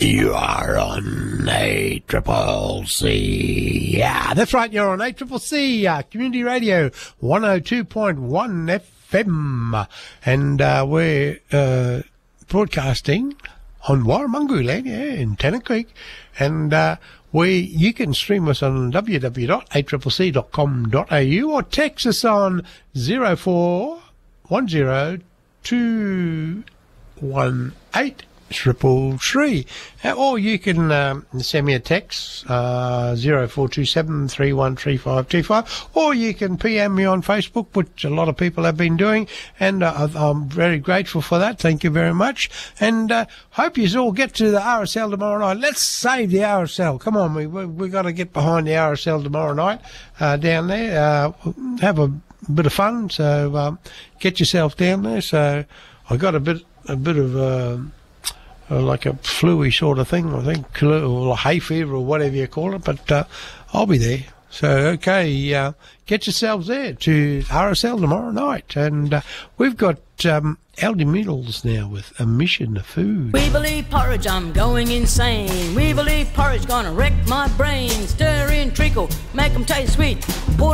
You are on ACCC. Yeah, that's right. You're on ACCC, Community Radio 102.1 FM. And we're broadcasting on Warramungu land, in Tennant Creek. And you can stream us on www.accc.com.au or text us on 0410 218 or you can send me a text 0427 313525, or you can PM me on Facebook, which a lot of people have been doing, and I'm very grateful for that. Thank you very much, and hope you all get to the RSL tomorrow night. Let's save the RSL. Come on, we got to get behind the RSL tomorrow night down there. Have a bit of fun. So get yourself down there. So I got a bit of like a flu-y sort of thing, I think, or hay fever or whatever you call it, but I'll be there. So, okay, get yourselves there to RSL tomorrow night. And we've got Aldi Middles now with a mission of food. We believe porridge, I'm going insane. We believe porridge gonna wreck my brain. Stir in treacle, make 'em taste sweet. Pour